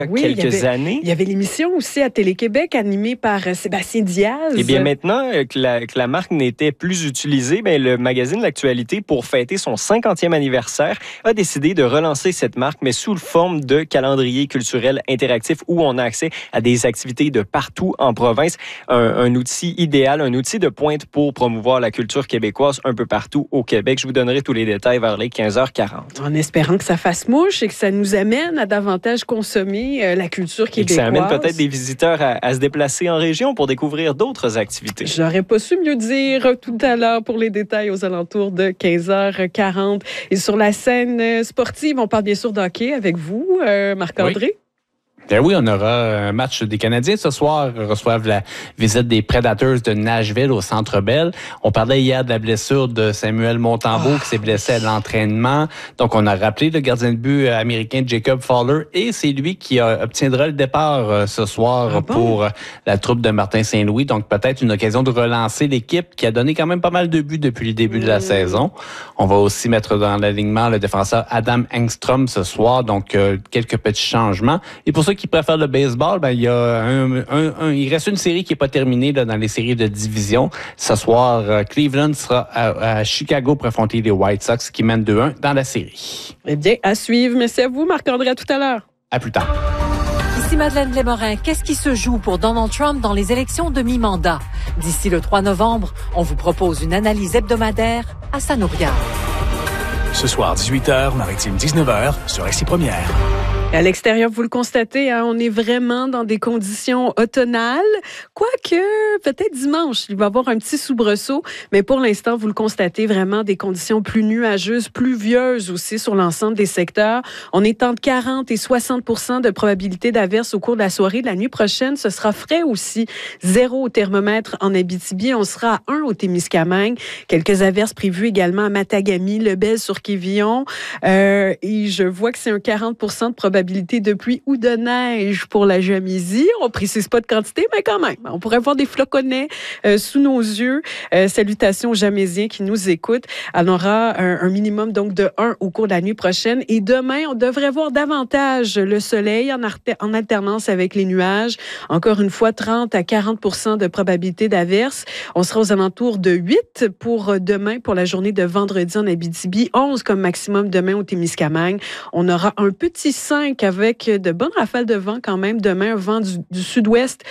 Oui, quelques années. Il y avait l'émission aussi à Télé-Québec animée par Sébastien Diaz. Eh bien, maintenant que la marque n'était plus utilisée, le magazine L'Actualité, pour fêter son 50e anniversaire, a décidé de relancer cette marque, mais sous forme de calendrier culturel interactif où on a accès à des activités de partout en province. Un outil idéal, un outil de pointe pour promouvoir la culture québécoise un peu partout au Québec. Je vous donnerai tous les détails vers les 15h40. En espérant que ça fasse mouche et que ça nous amène à davantage consommer la culture québécoise. Et que ça amène peut-être des visiteurs à se déplacer en région pour découvrir d'autres activités. J'aurais pas su mieux dire tout à l'heure pour les détails aux alentours de 15h40. Et sur la scène sportive, on parle bien sûr de hockey avec vous, Marc-André. Oui. Oui, on aura un match des Canadiens ce soir. Ils reçoivent la visite des Predators de Nashville au Centre Bell. On parlait hier de la blessure de Samuel Montembeault qui s'est blessé à l'entraînement. Donc, on a rappelé le gardien de but américain Jacob Fowler et c'est lui qui obtiendra le départ ce soir pour la troupe de Martin Saint-Louis. Donc, peut-être une occasion de relancer l'équipe qui a donné quand même pas mal de buts depuis le début de la saison. On va aussi mettre dans l'alignement le défenseur Adam Engstrom ce soir. Donc, quelques petits changements. Et pour ceux qui préfèrent le baseball, il y a il reste une série qui n'est pas terminée là, dans les séries de division. Ce soir, Cleveland sera à Chicago pour affronter les White Sox qui mènent 2-1 dans la série. Eh bien, à suivre. Merci à vous, Marc-André. À tout à l'heure. À plus tard. Ici Madeleine Lémorin. Qu'est-ce qui se joue pour Donald Trump dans les élections de mi-mandat? D'ici le 3 novembre, on vous propose une analyse hebdomadaire à sa nous regarde. Ce soir, 18h, Maritime 19h, sur RCI Première. À l'extérieur, vous le constatez, on est vraiment dans des conditions automnales. Quoique, peut-être dimanche, il va y avoir un petit soubresaut. Mais pour l'instant, vous le constatez, vraiment des conditions plus nuageuses, pluvieuses aussi sur l'ensemble des secteurs. On est entre 40 et 60 % de probabilité d'averse au cours de la soirée. De la nuit prochaine, ce sera frais aussi. 0 au thermomètre en Abitibi. On sera à 1 au Témiscamingue. Quelques averses prévues également à Matagami, Lebel sur Quévillon. Et je vois que c'est un 40 % de probabilité de pluie ou de neige pour la Jamaisie. On ne précise pas de quantité, mais quand même. On pourrait voir des floconnets sous nos yeux. Salutations aux Jamaisiens qui nous écoutent. On aura un minimum donc de 1 au cours de la nuit prochaine. Et demain, on devrait voir davantage le soleil en alternance avec les nuages. Encore une fois, 30 à 40 % de probabilité d'averse. On sera aux alentours de 8 pour demain, pour la journée de vendredi en Abitibi. 11 comme maximum demain au Témiscamingue. On aura un petit 5 avec de bonnes rafales de vent quand même. Demain, un vent du sud-ouest,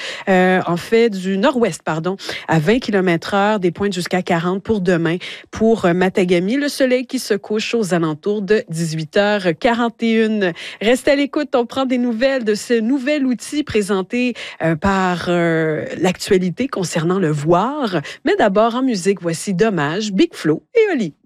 du nord-ouest, à 20 km/h, des pointes jusqu'à 40 pour demain. Pour Matagami, le soleil qui se couche aux alentours de 18h41. Restez à l'écoute, on prend des nouvelles de ce nouvel outil présenté par l'Actualité concernant le voir. Mais d'abord, en musique, voici Dommage, Big Flo et Oli.